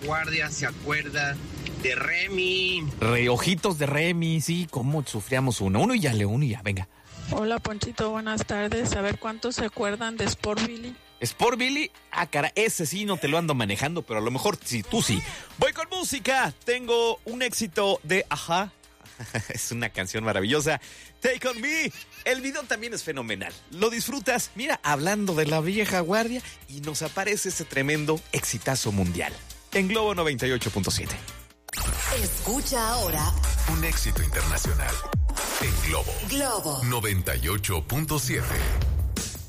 guardia se acuerda de Remy. Ojitos de Remy, sí, cómo sufríamos uno y ya, venga. Hola, Ponchito, buenas tardes. A ver cuántos se acuerdan de Sport Billy. Sport Billy, cara, ese sí no te lo ando manejando, pero a lo mejor sí, tú sí. Voy con música, tengo un éxito de Ajá. Es una canción maravillosa. Take On Me. El video también es fenomenal. Lo disfrutas, mira, hablando de la vieja guardia, y nos aparece ese tremendo exitazo mundial. En Globo 98.7. Escucha ahora un éxito internacional. En Globo. Globo 98.7.